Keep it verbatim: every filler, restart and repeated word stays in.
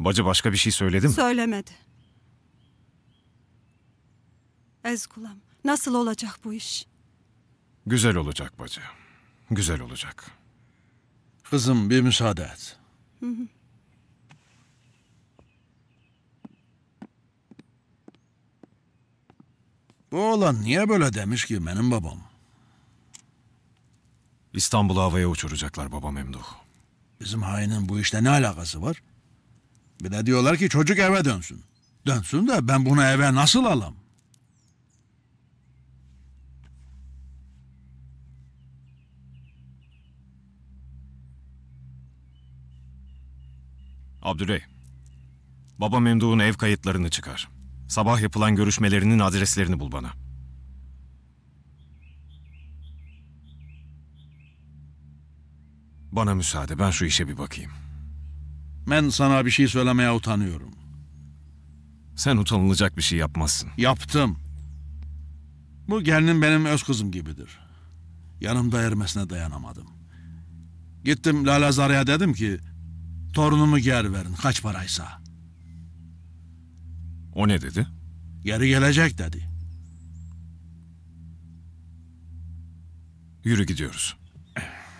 Bacı başka bir şey söyledi mi? Söylemedi. Ezgulam, nasıl olacak bu iş? Güzel olacak bacı. Güzel olacak. Kızım bir müsaade et. Bu oğlan niye böyle demiş ki benim babam? İstanbul'u havaya uçuracaklar baba Memduh. Bizim hainin bu işte ne alakası var? Bir de diyorlar ki çocuk eve dönsün. Dönsün de ben bunu eve nasıl alam? Abdüley, baba Memduh'un ev kayıtlarını çıkar. Sabah yapılan görüşmelerinin adreslerini bul bana. Bana müsaade, ben şu işe bir bakayım. Ben sana bir şey söylemeye utanıyorum. Sen utanılacak bir şey yapmazsın. Yaptım. Bu gelinin benim öz kızım gibidir. Yanımda ermesine dayanamadım. Gittim Lale Zara'ya dedim ki torunumu geri verin kaç paraysa. O ne dedi? Geri gelecek dedi. Yürü gidiyoruz.